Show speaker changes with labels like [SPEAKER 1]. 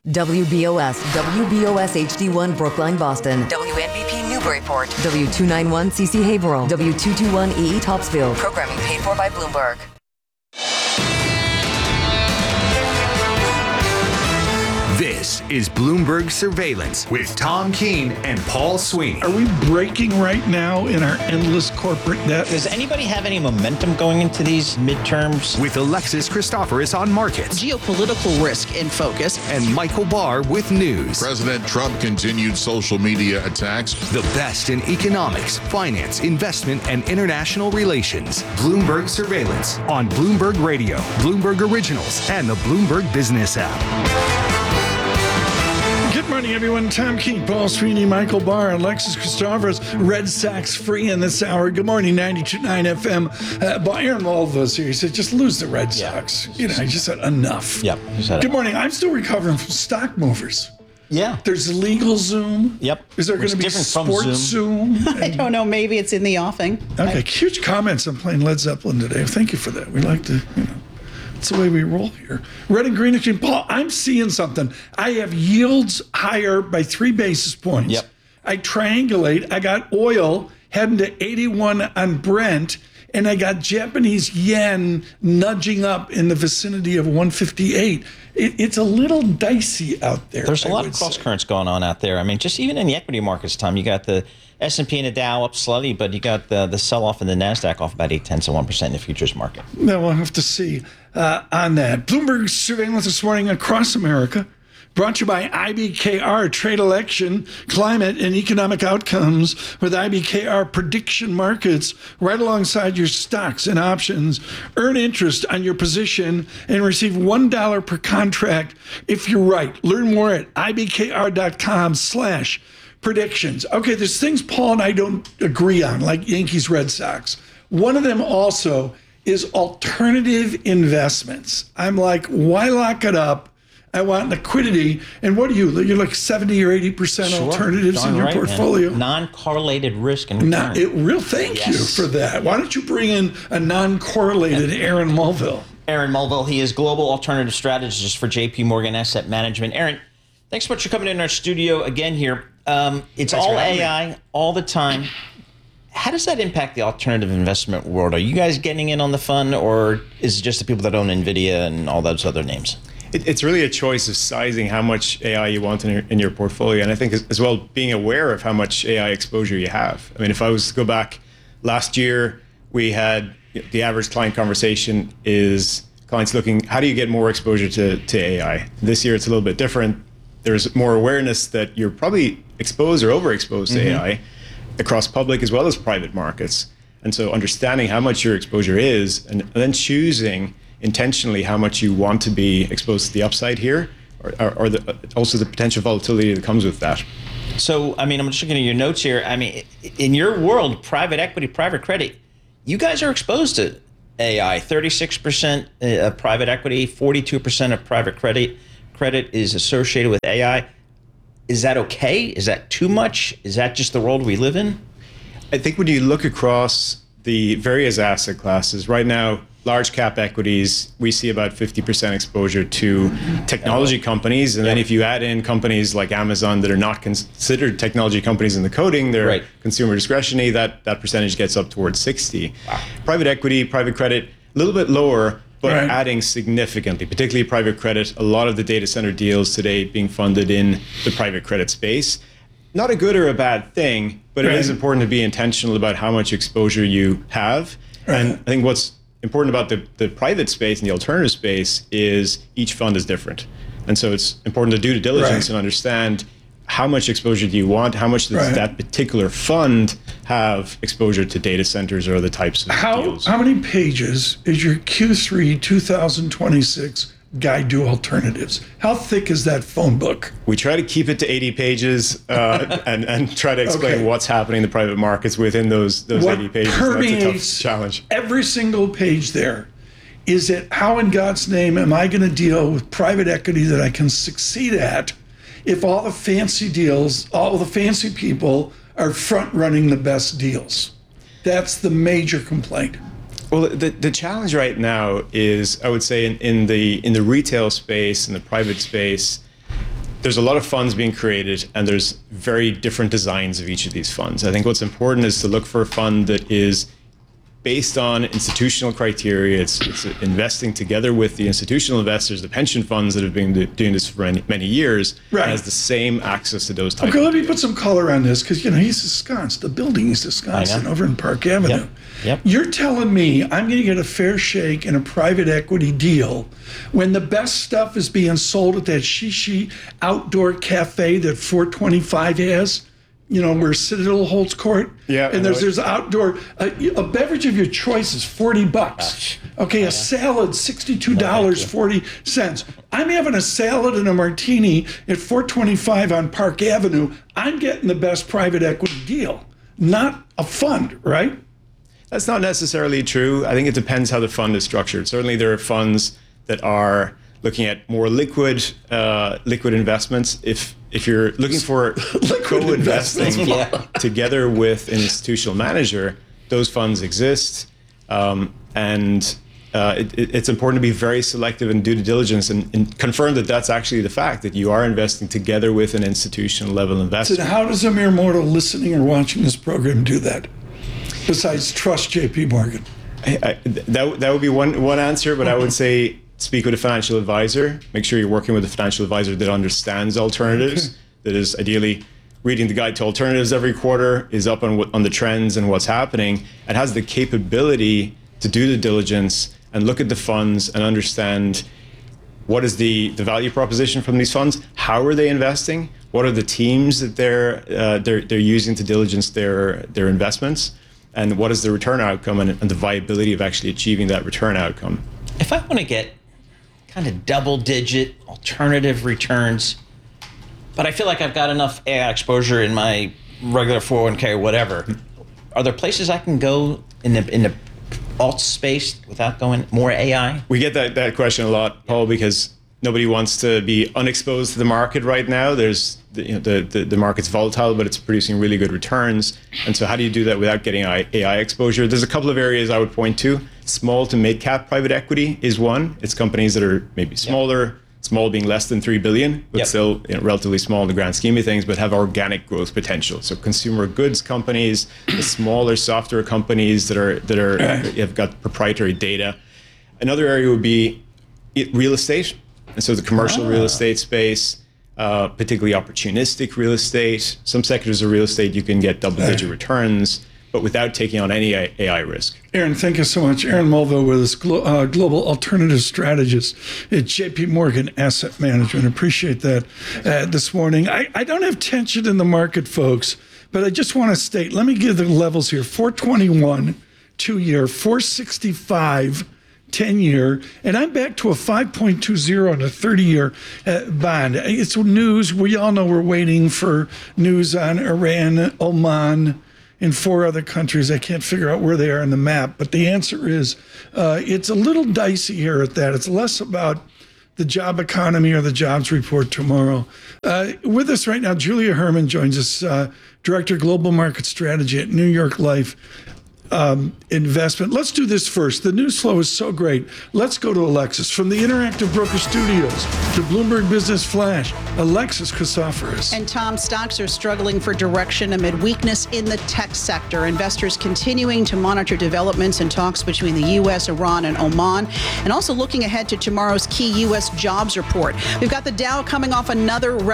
[SPEAKER 1] WBOS HD1 Brookline, Boston.
[SPEAKER 2] WNBP Newburyport.
[SPEAKER 1] W291 CC Haverhill. W221 EE Topsfield.
[SPEAKER 2] Programming paid for by Bloomberg.
[SPEAKER 3] This is Bloomberg Surveillance with Tom Keene and Paul Sweeney.
[SPEAKER 4] Are we breaking right now in our endless corporate debt?
[SPEAKER 5] Does anybody have any momentum going into these midterms?
[SPEAKER 3] With Alexis Christoforous on markets.
[SPEAKER 6] Geopolitical risk in focus.
[SPEAKER 3] And Michael Barr with news.
[SPEAKER 7] President Trump continued social media attacks.
[SPEAKER 3] The best in economics, finance, investment, and international relations. Bloomberg Surveillance on Bloomberg Radio, Bloomberg Originals, and the Bloomberg Business app.
[SPEAKER 4] Good morning, everyone. Tom Keene, Paul Sweeney, Michael Barr, Alexis Christoforous, Red Sox free in this hour. Good morning, 92.9 FM. Aaron Mulva's here. He said, just lose the Red Sox. You know, he just said enough.
[SPEAKER 5] Yep.
[SPEAKER 4] Good morning. I'm still recovering from stock movers.
[SPEAKER 5] Yeah.
[SPEAKER 4] There's legal Zoom.
[SPEAKER 5] Yep.
[SPEAKER 4] Is there going to be sports Zoom?
[SPEAKER 6] I don't know. Maybe it's in the offing.
[SPEAKER 4] Okay. Huge comments on playing Led Zeppelin today. Thank you for that. We like to, it's the way we roll here. Red and Green Exchange. Paul, I'm seeing something. I have yields higher by 3 basis points.
[SPEAKER 5] Yep.
[SPEAKER 4] I triangulate. I got oil heading to 81 on Brent, and I got Japanese yen nudging up in the vicinity of 158. It's a little dicey out there.
[SPEAKER 5] There's a lot of cross currents going on out there. I mean, just even in the equity markets, Tom, you got the S&P and the Dow up slightly, but you got the sell-off in the NASDAQ off about 0.8% in the futures market.
[SPEAKER 4] Well, we'll have to see on that. Bloomberg surveillance this morning across America, brought to you by IBKR, Trade Election, Climate, and Economic Outcomes with IBKR Prediction Markets right alongside your stocks and options. Earn interest on your position and receive $1 per contract if you're right. Learn more at ibkr.com/predictions. Okay, there's things Paul and I don't agree on, like Yankees, Red Sox. One of them also is alternative investments. I'm like, why lock it up? I want liquidity. And what are you? You're like 70 or 80% alternatives in your portfolio?
[SPEAKER 5] Non-correlated risk and return.
[SPEAKER 4] Thank you for that. Why don't you bring in a non-correlated Aaron Mulville?
[SPEAKER 5] Aaron Mulville, he is Global Alternative Strategist for JP Morgan Asset Management. Aaron, thanks so much for coming in our studio again here. It's all AI all the time. How does that impact the alternative investment world? Are you guys getting in on the fun, or is it just the people that own NVIDIA and all those other names?
[SPEAKER 8] It's really a choice of sizing how much AI you want in your portfolio. And I think as well, being aware of how much AI exposure you have. I mean, if I was to go back last year, we had the average client conversation is clients looking, how do you get more exposure to AI? This year, it's a little bit different. There's more awareness that you're probably exposed or overexposed to AI across public as well as private markets. And so understanding how much your exposure is and then choosing intentionally how much you want to be exposed to the upside here or also the potential volatility that comes with that.
[SPEAKER 5] So, I mean, I'm just looking at your notes here. I mean, in your world, private equity, private credit, you guys are exposed to AI. 36% of private equity, 42% of private credit is associated with AI. Is that okay? Is that too much? Is that just the world we live in?
[SPEAKER 8] I think when you look across the various asset classes, right now, large cap equities, we see about 50% exposure to technology companies. And then if you add in companies like Amazon that are not considered technology companies in the coding, they're consumer discretionary, that percentage gets up towards 60. Wow. Private equity, private credit, a little bit lower, but adding significantly, particularly private credit. A lot of the data center deals today being funded in the private credit space. Not a good or a bad thing, but it is important to be intentional about how much exposure you have. And I think what's important about the private space and the alternative space is each fund is different. And so it's important to do due diligence and understand how much exposure do you want? How much does that particular fund have exposure to data centers or other types of deals?
[SPEAKER 4] How many pages is your Q3 2026 Guide to Alternatives? How thick is that phone book?
[SPEAKER 8] We try to keep it to 80 pages and try to explain what's happening in the private markets within those 80 pages. That's a tough challenge.
[SPEAKER 4] Every single page there is it, how in God's name am I going to deal with private equity that I can succeed at if all the fancy deals, all the fancy people are front running the best deals? That's the major complaint.
[SPEAKER 8] Well, the challenge right now is, I would say, in the retail space, in the private space, there's a lot of funds being created, and there's very different designs of each of these funds. I think what's important is to look for a fund that is based on institutional criteria. It's investing together with the institutional investors, the pension funds that have been doing this for many years,
[SPEAKER 4] Right.
[SPEAKER 8] and has the same access to those types
[SPEAKER 4] Okay,
[SPEAKER 8] of
[SPEAKER 4] let me
[SPEAKER 8] deals.
[SPEAKER 4] put some color on this because, he's ensconced. The building is ensconced
[SPEAKER 5] I know.
[SPEAKER 4] over in Park Avenue.
[SPEAKER 5] Yep.
[SPEAKER 4] You're telling me I'm going to get a fair shake in a private equity deal when the best stuff is being sold at that Shishi outdoor cafe that 425 has? Where Citadel holds court.
[SPEAKER 8] Yeah,
[SPEAKER 4] And
[SPEAKER 8] I know
[SPEAKER 4] there's outdoor, a beverage of your choice is $40. Okay, a salad, $62.40. I'm having a salad and a martini at 425 on Park Avenue. I'm getting the best private equity deal, not a fund, right?
[SPEAKER 8] That's not necessarily true. I think it depends how the fund is structured. Certainly, there are funds that are looking at more liquid investments. If you're looking for co-investing together with an institutional manager, those funds exist, and it's important to be very selective in due diligence and confirm that that's actually the fact, that you are investing together with an institutional level investor.
[SPEAKER 4] So how does a mere mortal listening or watching this program do that? Besides trust JP Morgan.
[SPEAKER 8] That would be one answer, but I would say speak with a financial advisor. Make sure you're working with a financial advisor that understands alternatives, that is ideally reading the Guide to Alternatives every quarter, is up on the trends and what's happening, and has the capability to do the diligence and look at the funds and understand what is the value proposition from these funds, how are they investing, what are the teams that they're using to diligence their investments, and what is the return outcome and the viability of actually achieving that return outcome.
[SPEAKER 5] If I want to get kind of double-digit alternative returns, but I feel like I've got enough AI exposure in my regular 401k or whatever, are there places I can go in the alt space without going more AI?
[SPEAKER 8] We get that question a lot, Paul, because nobody wants to be unexposed to the market right now. There's the market's volatile, but it's producing really good returns. And so how do you do that without getting AI exposure? There's a couple of areas I would point to. Small to mid-cap private equity is one. It's companies that are maybe smaller, small being less than 3 billion, but still relatively small in the grand scheme of things, but have organic growth potential. So consumer goods companies, the smaller software companies that have got proprietary data. Another area would be real estate. And so the commercial real estate space, particularly opportunistic real estate. Some sectors of real estate you can get double-digit returns, but without taking on any AI risk.
[SPEAKER 4] Aaron, thank you so much. Aaron Mulville with us, Global Alternative Strategist at JP Morgan Asset Management. Appreciate that this morning. I don't have tension in the market, folks, but I just want to state, let me give the levels here. 421, 2-year, 465, 10-year, and I'm back to a 5.20 on a 30-year bond. It's news. We all know we're waiting for news on Iran, Oman, and 4 other countries. I can't figure out where they are on the map, but the answer is it's a little dicey here at that. It's less about the job economy or the jobs report tomorrow. With us right now, Julia Herman joins us, Director Global Market Strategy at New York Life Investment. Let's do this first. The news flow is so great. Let's go to Alexis. From the Interactive Broker Studios to Bloomberg Business Flash, Alexis Christoforous.
[SPEAKER 6] And Tom, stocks are struggling for direction amid weakness in the tech sector. Investors continuing to monitor developments and talks between the U.S., Iran, and Oman, and also looking ahead to tomorrow's key U.S. jobs report. We've got the Dow coming off another